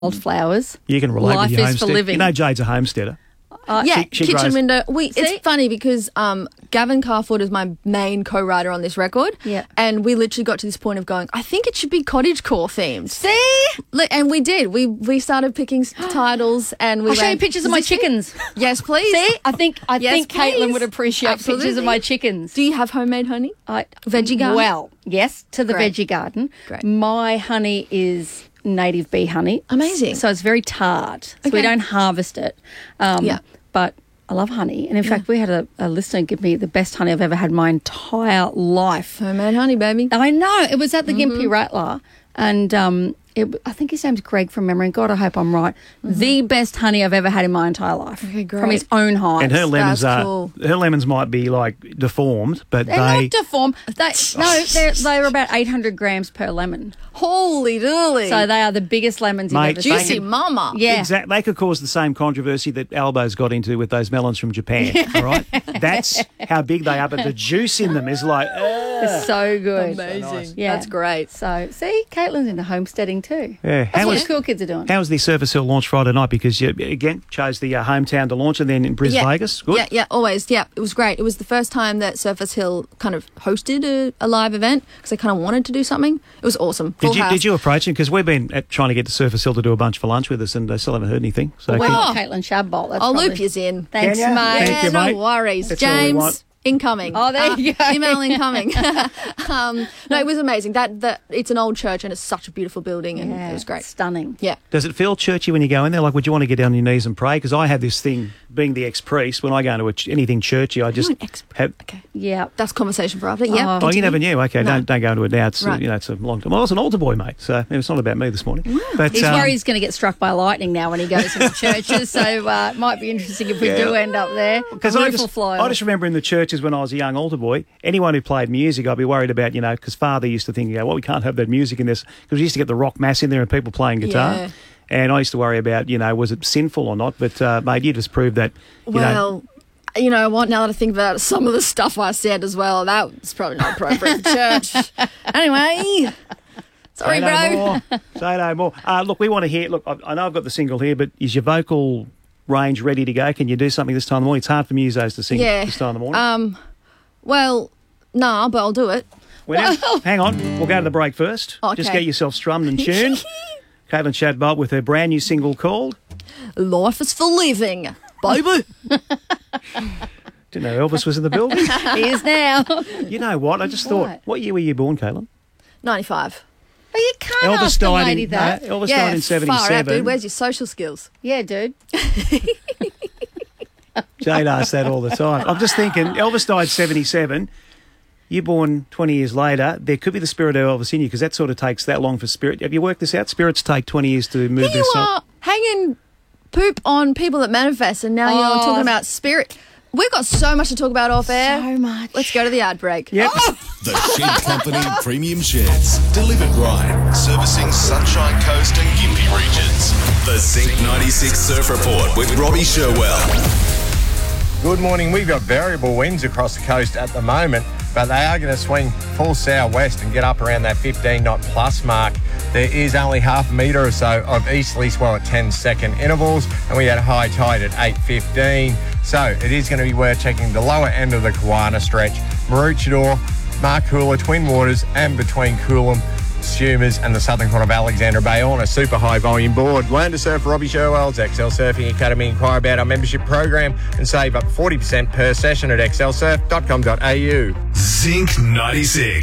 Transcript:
Wildflowers. You can relate Life with your is for homestead. living. You know Jade's a homesteader. Yeah, She kitchen grows- window. It's funny because Gavin Carford is my main co-writer on this record. Yeah. And we literally got to this point of going, I think it should be cottagecore themed. See? And we did. We started picking titles and we I'll show you went, pictures of "Is my this it?" chickens. Yes, please. See? I think Yes, Caitlin please. would appreciate pictures of Absolutely. my chickens. Do you have homemade honey? Veggie garden? Well, yes, to the Great. veggie garden. Great. My honey is native bee honey. Amazing. So it's very tart. So we Okay. don't harvest it. Yeah. But I love honey. And in fact, we had a listener give me the best honey I've ever had in my entire life. Homemade honey, baby. I know. It was at the Mm-hmm. Gympie Rattler. And I think his name's Greg from memory. God, I hope I'm right. The best honey I've ever had in my entire life. Okay, great. From his own hives. And her lemons That's are cool. her lemons might be like deformed, but They're not deformed. They're about 800 grams per lemon. Holy dooly. So they are the biggest lemons Mate, you've ever seen. Juicy mama. Yeah. They could cause the same controversy that Albo's got into with those melons from Japan. All right, that's how big they are, but the juice in them is like. It's so good. Amazing. Yeah. That's great. So, see, Caitlin's into homesteading too. Yeah. That's what the cool kids are doing. How was the Surface Hill launch Friday night? Because you, again, chose the hometown to launch and then in Brisbane, Vegas. Good. Yeah, always. Yeah, it was great. It was the first time that Surface Hill kind of hosted a live event because they kind of wanted to do something. It was awesome. Full house. Did you approach him? Because we've been trying to get to Surface Hill to do a bunch for lunch with us and they still haven't heard anything. So Well, Caitlin Shadbolt. That's I'll probably... loop yous in. Thanks, Can ya? mate. Thank you, no mate. worries. That's all we James, want. incoming. Oh, there you go. Email incoming. No, it was amazing. That it's an old church and it's such a beautiful building and Yeah, it was great. Stunning. Yeah. Does it feel churchy when you go in there? Like, would you want to get down on your knees and pray? Because I have this thing, being the ex-priest, when I go into anything churchy, I just You're an ex-priest. have... Okay. Yeah. That's conversation for after. Yeah. Oh, Oh, you never knew. Okay, No. don't go into it now. It's Right. it's a long time. Well, I was an altar boy, mate, so it's not about me this morning. But He's worried he's going to get struck by lightning now when he goes to the churches, so it might be interesting if we do end up there. Because I just remember in the churches when I was a young altar boy, anyone who played music, I'd be worried about, because Father used to think, well, we can't have that music in this, because we used to get the rock mass in there and people playing guitar. Yeah. And I used to worry about, was it sinful or not? But, mate, you just proved that, Well, what now that I think about some of the stuff I said as well, that was probably not appropriate for church. Anyway, sorry, bro. Say no more. Look, we want to hear, I know I've got the single here, but is your vocal range ready to go? Can you do something this time in the morning? It's hard for musos to sing this time in the morning. Well, nah, but I'll do it. Well, hang on. We'll go to the break first. Okay. Just get yourself strummed and tuned. Caitlin Shadbolt with her brand new single called Life is for living, baby. Didn't know Elvis was in the building. He is now. You know what? I just thought, what year were you born, Caitlin? 95. But you can't ask the lady that. Elvis died in 77. Far out, dude. Where's your social skills? Yeah, dude. Jade asks that all the time. I'm just thinking, Elvis died 77. You're born 20 years later. There could be the spirit of Elvis in you because that sort of takes that long for spirit. Have you worked this out? Spirits take 20 years to move Here their you soul. are hanging poop on people that manifest, and now you're talking about spirit. We've got so much to talk about off air. So much. Let's go to the ad break. Yep. The Shed Company Premium Sheds. Delivered right. Servicing Sunshine Coast and Gympie regions. The Zinc 96 Surf Report with Robbie Sherwell. Good morning. We've got variable winds across the coast at the moment, but they are going to swing full southwest and get up around that 15 knot plus mark. There is only half a metre or so of easterly swell at 10-second intervals, and we had a high tide at 8:15. So it is going to be worth checking the lower end of the Kawana stretch, Maroochydore, Markoola, Twin Waters, and between Coolum, Sumers and the southern corner of Alexandra Bay on a super high volume board. Learn to surf Robbie Sherwell's XL Surfing Academy. Inquire about our membership program and save up 40% per session at xlsurf.com.au. Zinc 96.